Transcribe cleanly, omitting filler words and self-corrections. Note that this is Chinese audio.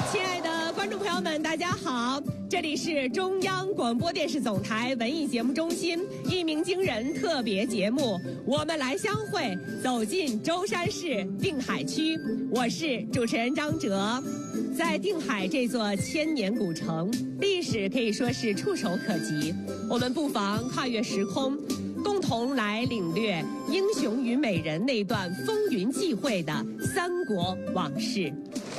亲爱的观众朋友们，大家好，这里是中央广播电视总台文艺节目中心一鸣惊人特别节目，我们来相会，走进舟山市定海区。我是主持人张哲。在定海这座千年古城，历史可以说是触手可及。我们不妨跨越时空，共同来领略英雄与美人那段风云际会的三国往事。